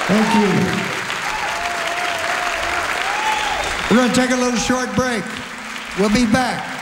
Thank you. We're going to take a little short break. We'll be back.